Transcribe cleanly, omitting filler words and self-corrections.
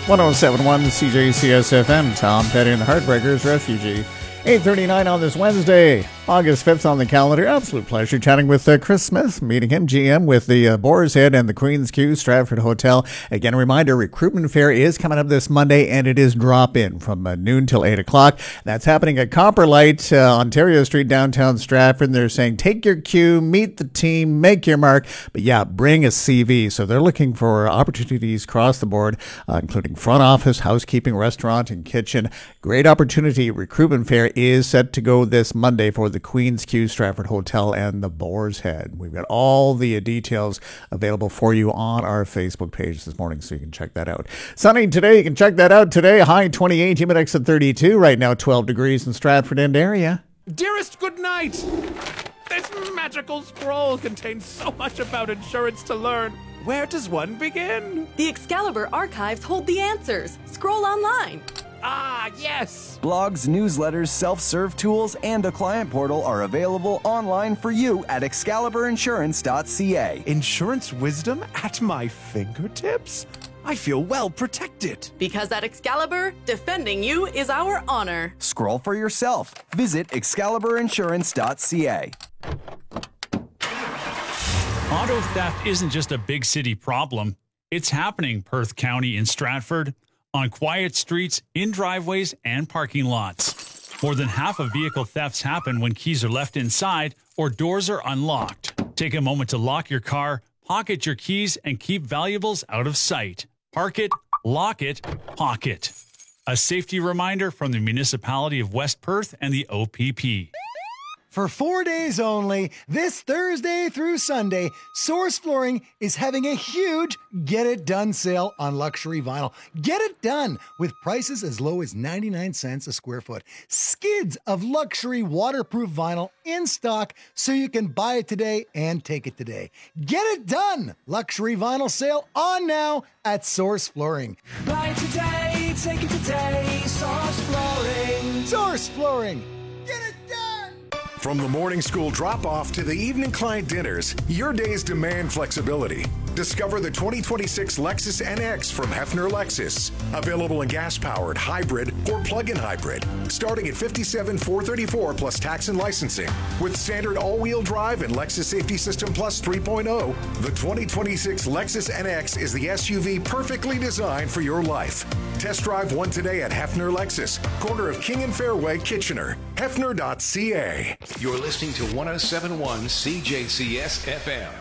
1071 CJCS FM. Tom Petty and the Heartbreakers, Refugee. 8:39 on this Wednesday, August 5th on the calendar. Absolute pleasure chatting with Chris Smith, meeting him, GM with the Boar's Head and the Queen's Q Stratford Hotel. Again, a reminder, recruitment fair is coming up this Monday, and it is drop-in from noon till 8 o'clock. That's happening at Copperlight, Ontario Street, downtown Stratford. They're saying, take your cue, meet the team, make your mark, but yeah, bring a CV. So they're looking for opportunities across the board, including front office, housekeeping, restaurant, and kitchen. Great opportunity. Recruitment fair is set to go this Monday for the Queen's Q Stratford Hotel and the Boar's Head. We've got all the details available for you on our Facebook page this morning, so you can check that out. Sunny today, you can check that out today. High 28, humidex at 32. Right now, 12 degrees in Stratford and area. Dearest, good night. This magical scroll contains so much about insurance to learn. Where does one begin? The Excalibur archives hold the answers. Scroll online. Ah, yes! Blogs, newsletters, self-serve tools, and a client portal are available online for you at excaliburinsurance.ca. Insurance wisdom at my fingertips? I feel well protected. Because at Excalibur, defending you is our honor. Scroll for yourself. Visit excaliburinsurance.ca. Auto theft isn't just a big city problem. It's happening Perth County in Stratford, on quiet streets, in driveways, and parking lots. More than half of vehicle thefts happen when keys are left inside or doors are unlocked. Take a moment to lock your car, pocket your keys, and keep valuables out of sight. Park it, lock it, pocket. A safety reminder from the municipality of West Perth and the OPP. For 4 days only, this Thursday through Sunday, Source Flooring is having a huge Get It Done sale on luxury vinyl. Get it done with prices as low as 99 cents a square foot. Skids of luxury waterproof vinyl in stock so you can buy it today and take it today. Get it done! Luxury vinyl sale on now at Source Flooring. Buy it today, take it today, Source Flooring. Source Flooring. Get it done! From the morning school drop-off to the evening client dinners, your days demand flexibility. Discover the 2026 Lexus NX from Hefner Lexus. Available in gas-powered, hybrid, or plug-in hybrid. Starting at $57,434 plus tax and licensing. With standard all-wheel drive and Lexus Safety System Plus 3.0, the 2026 Lexus NX is the SUV perfectly designed for your life. Test drive one today at Hefner Lexus, corner of King and Fairway, Kitchener. Hefner.ca. You're listening to 1071 CJCS FM.